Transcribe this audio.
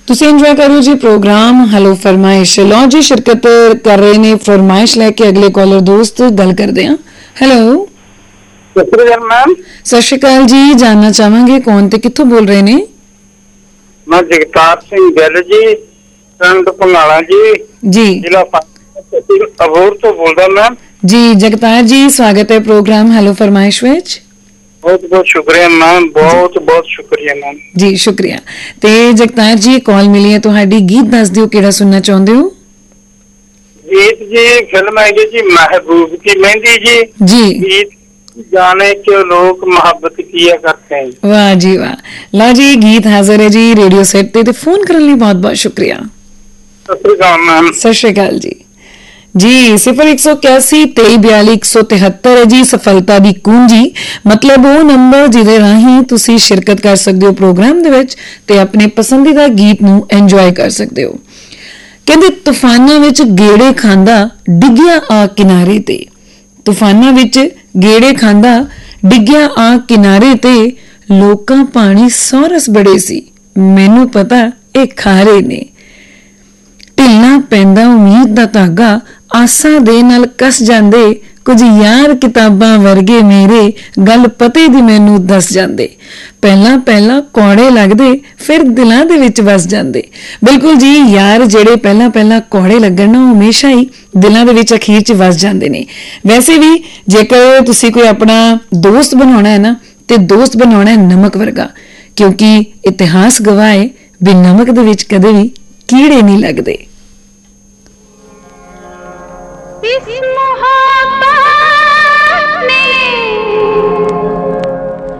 ਤੁਸੀਂ ਇੰਜੋਏ ਕਰੋ ਜੀ ਪ੍ਰੋਗਰਾਮ ਹੈਲੋ ਫਰਮਾਇਸ਼। ਲਓ ਜੀ ਸ਼ਿਰਕਤ ਕਰ ਰਹੇ ਨੇ ਫਰਮਾਇਸ਼ ਲੈ ਕੇ ਅਗਲੇ ਕਾਲਰ ਦੋਸਤ, ਗੱਲ ਕਰਦੇ ਹਾਂ। ਹੈਲੋ ਸਤਿ ਸ਼੍ਰੀ ਅਕਾਲ ਮੈਮ। ਸਤਿ ਸ਼੍ਰੀ ਅਕਾਲ ਜੀ, ਜਾਨਣਾ ਚਾਹਾਂਗੇ ਕੌਣ ਤੇ ਕਿੱਥੋਂ ਬੋਲ ਰਹੇ ਨੇ? ਮੈਂ ਜਗਤਾਰ ਸਿੰਘ ਗਿੱਲ ਜੀ, ਪਿੰਡ ਪੰਗਾਲਾ ਜੀ, ਜੀ ਜ਼ਿਲ੍ਹਾ ਅਬੋਹਰ ਤੋਂ ਬੋਲਦਾ ਮੈਮ। ਜੀ ਜਗਤਾਰ ਜੀ, ਸਵਾਗਤ ਹੈ ਪ੍ਰੋਗਰਾਮ ਹੈਲੋ ਫਰਮਾਇਸ਼ ਵਿੱਚ। ਬਹੁਤ ਬਹੁਤ ਸ਼ੁਕਰੀਆ ਮੈਮ, ਬਹੁਤ ਬਹੁਤ ਸ਼ੁਕਰੀਆ ਮੈਮ ਜੀ। ਸ਼ੁਕਰੀਆ। ਤੇ ਜਗਤਾਰ ਜੀ ਕਾਲ ਮਿਲੀ ਹੈ ਤੁਹਾਡੀ, ਗੀਤ ਦੱਸ ਦਿਓ ਕਿਹੜਾ ਸੁਣਨਾ ਚਾਹੁੰਦੇ ਹੋ? ਗੀਤ ਜੀ ਫਿਲਮ ਹੈਗੀ ਜੀ ਮਹਿਬੂਬ ਕੀ ਮਹਿੰਦੀ ਜੀ। ਜੀ ਗੀਤ ਜਾने क्यों लोग मोहब्बत किया करते हैं। वाह जी वाह। लो जी गीत हाजिर है जी रेडियो सेट ते फोन करने लिए बहुत बहुत शुक्रिया। सत श्री अकाल मैम। सत श्री अकाल जी। जी 0181 2342 173 है जी सफलता दी कुंजी, मतलब वो नंबर जिहदे राहीं तुसी शिरकत कर सकते हो प्रोग्राम दे विच ते अपने पसंदीदा गीत नूं एंजॉय कर सकते हो। कहंदे तूफानां विच गेड़े खांदा डिग्गिया आ किनारे ते, तूफानां विच गेड़े खांदा डिग्गिया आ किनारे ते, लोकां पानी सौरस बड़े सी मैनू पता ये खारे ने, ढिलना पैंदा उम्मीद दा धागा आसां दे नाल कस जांदे, कुछ यार किताबां वर्गे मेरे गल पते दी मैनू दस जांदे, पहला पहला कौड़े लगदे फिर दिलां दे विच वस जांदे। बिल्कुल जी यार जेड़े पहला पहला कौड़े लगन ना हमेशा ही दिलां दे विच अखीर च वस जांदे ने। वैसे भी जेकर तुसी कोई अपना दोस्त बनाउणा है ना ते दोस्त बनाउणा है नमक वर्गा, क्योंकि इतिहास गवाह है भी नमक दे विच कदे भी कीड़े नहीं लगदे। इस